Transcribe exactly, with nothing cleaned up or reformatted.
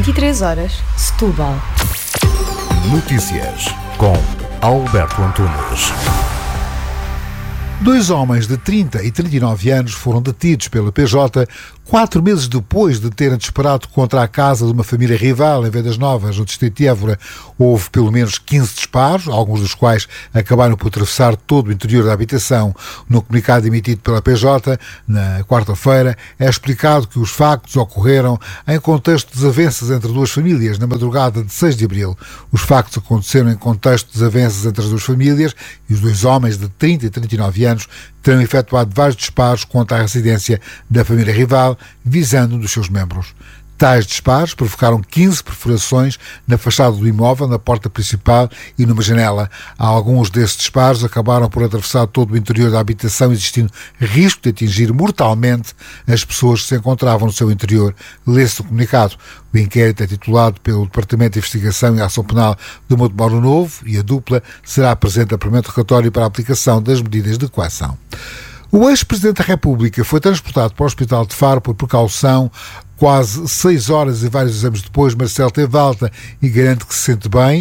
vinte e três horas, Setúbal. Notícias com Alberto Antunes. Dois homens de trinta e trinta e nove anos foram detidos pela P J quatro meses depois de terem disparado contra a casa de uma família rival em Vendas Novas, no distrito de Évora. Houve pelo menos quinze disparos, alguns dos quais acabaram por atravessar todo o interior da habitação. No comunicado emitido pela P J, na quarta-feira, é explicado que os factos ocorreram em contexto de desavenças entre duas famílias, na madrugada de seis de abril. Os factos aconteceram em contexto de desavenças entre as duas famílias e os dois homens de trinta e trinta e nove anos terão efetuado vários disparos contra a residência da família rival, visando um dos seus membros. Tais disparos provocaram quinze perfurações na fachada do imóvel, na porta principal e numa janela. Alguns desses disparos acabaram por atravessar todo o interior da habitação, existindo risco de atingir mortalmente as pessoas que se encontravam no seu interior. Lê-se no comunicado. O inquérito é titulado pelo Departamento de Investigação e Ação Penal do Montemoro Novo e a dupla será presente a primeiro relatório para a aplicação das medidas de coação. O ex-presidente da República foi transportado para o Hospital de Faro por precaução. Quase seis horas e vários exames depois, Marcelo teve alta e garante que se sente bem.